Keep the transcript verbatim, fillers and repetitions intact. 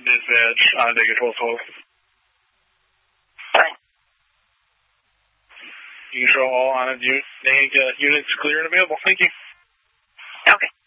Dispatch, Onondaga twelve twelve. Fine. You can show all Onondaga uh, units clear and available. Thank you. Okay.